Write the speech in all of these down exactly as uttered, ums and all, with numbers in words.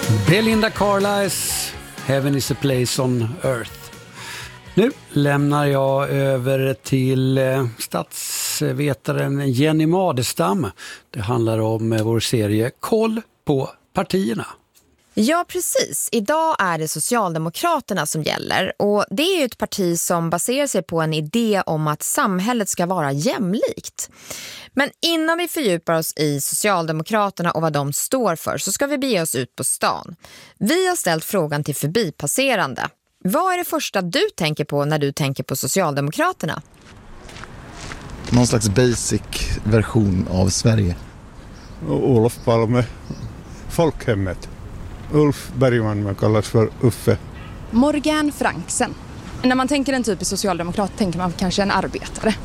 Belinda Carlisle, Heaven is a place on earth. Nu lämnar jag över till statsvetaren Jenny Madestam. Det handlar om vår serie Koll på partierna. Ja, precis. Idag är det Socialdemokraterna som gäller, och det är ju ett parti som baserar sig på en idé om att samhället ska vara jämlikt. Men innan vi fördjupar oss i Socialdemokraterna och vad de står för så ska vi bege oss ut på stan. Vi har ställt frågan till förbipasserande. Vad är det första du tänker på när du tänker på Socialdemokraterna? Någon slags basic version av Sverige. Olof Palme, folkhemmet. Ulf Bergman, man kallas för Uffe. Morgan Franksen. När man tänker en typisk socialdemokrat tänker man kanske en arbetare.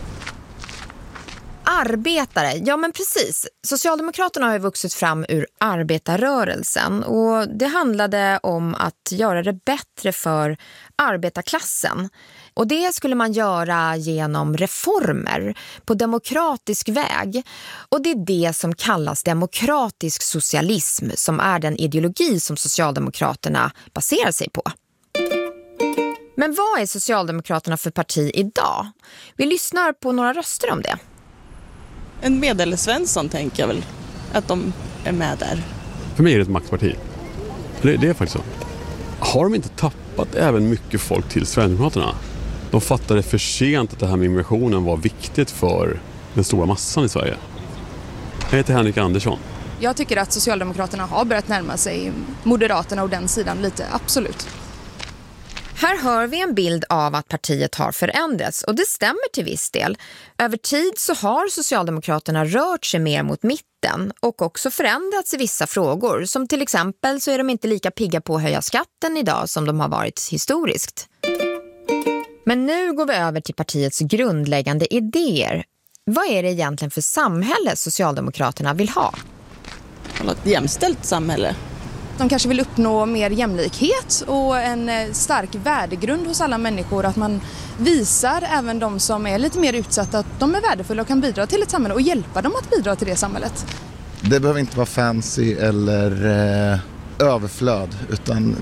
Arbetare, ja men precis. Socialdemokraterna har ju vuxit fram ur arbetarrörelsen, och det handlade om att göra det bättre för arbetarklassen. Och det skulle man göra genom reformer på demokratisk väg. Och det är det som kallas demokratisk socialism, som är den ideologi som Socialdemokraterna baserar sig på. Men vad är Socialdemokraterna för parti idag? Vi lyssnar på några röster om det. En medelsvensson tänker jag väl att de är med där. För mig är det ett maktparti. Det, det är faktiskt så. Har de inte tappat även mycket folk till Sverigedemokraterna? De fattade för sent att det här med immigrationen var viktigt för den stora massan i Sverige. Jag heter Henrik Andersson. Jag tycker att Socialdemokraterna har börjat närma sig Moderaterna och den sidan lite, absolut. Här hör vi en bild av att partiet har förändrats, och det stämmer till viss del. Över tid så har Socialdemokraterna rört sig mer mot mitten och också förändrats i vissa frågor. Som till exempel så är de inte lika pigga på att höja skatten idag som de har varit historiskt. Men nu går vi över till partiets grundläggande idéer. Vad är det egentligen för samhälle Socialdemokraterna vill ha? Ett jämställt samhälle. De kanske vill uppnå mer jämlikhet och en stark värdegrund hos alla människor. Att man visar även de som är lite mer utsatta att de är värdefulla och kan bidra till ett samhälle och hjälpa dem att bidra till det samhället. Det behöver inte vara fancy eller eh, överflöd, utan